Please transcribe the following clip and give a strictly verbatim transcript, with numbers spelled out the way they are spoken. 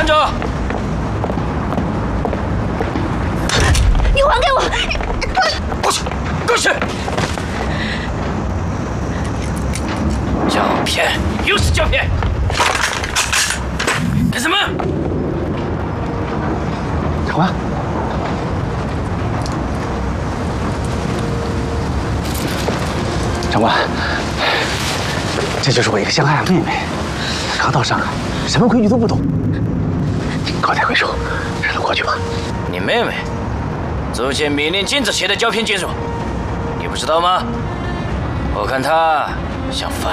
着！ 你还给我！ 过去，过去！胶片，又是胶片！干什么？ 长官，长官，这就是我一个相爱的妹妹，刚到上海，什么规矩都不懂。高抬贵手，让她过去吧。 你妹妹，奏宪命令禁止携带胶片进入，你不知道吗？我看她像犯